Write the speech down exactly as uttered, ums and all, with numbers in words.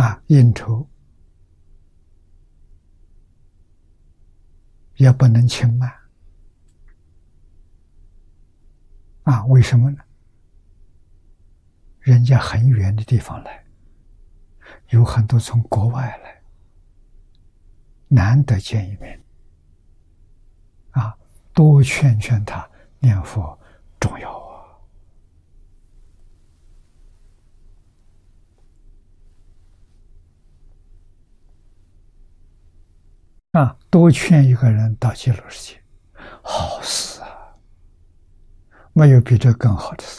啊，应酬也不能轻慢啊，为什么呢？人家很远的地方来，有很多从国外来，难得见一面啊，多劝劝他念佛重要啊！啊，多劝一个人到极乐世界，好事啊！没有比这更好的事。